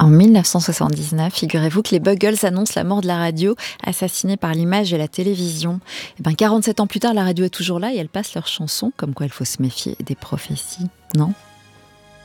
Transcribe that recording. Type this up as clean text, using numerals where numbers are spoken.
En 1979, figurez-vous que les Buggles annoncent la mort de la radio, assassinée par l'image et la télévision. 47 ans plus tard, la radio est toujours là et elle passe leurs chansons, comme quoi il faut se méfier des prophéties, non ?